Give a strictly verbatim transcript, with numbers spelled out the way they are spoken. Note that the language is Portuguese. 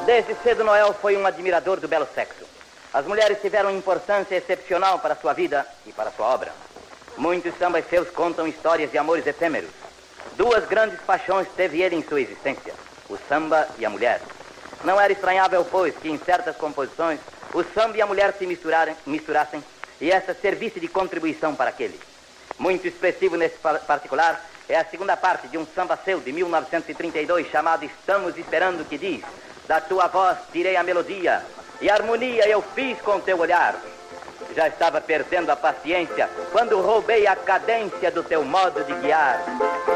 Desde cedo, Noel foi um admirador do belo sexo. As mulheres tiveram importância excepcional para sua vida e para sua obra. Muitos sambas seus contam histórias de amores efêmeros. Duas grandes paixões teve ele em sua existência, o samba e a mulher. Não era estranhável, pois, que em certas composições o samba e a mulher se misturassem e essa servisse de contribuição para aquele. Muito expressivo nesse particular é a segunda parte de um samba seu de mil novecentos e trinta e dois chamado Estamos Esperando, que diz: da tua voz tirei a melodia e a harmonia eu fiz com teu olhar. Já estava perdendo a paciência quando roubei a cadência do teu modo de guiar.